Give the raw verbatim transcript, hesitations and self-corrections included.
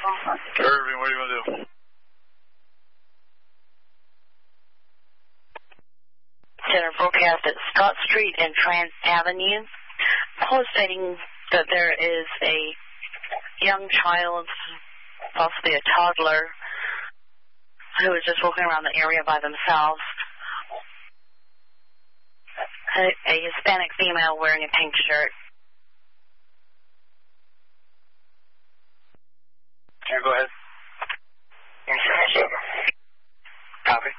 Irving, what are you going to do? Center forecast at Scott Street and Trans Avenue. Call stating that there is a young child, possibly a toddler, who is just walking around the area by themselves. A, a Hispanic female wearing a pink shirt. Yeah, go ahead. Copy.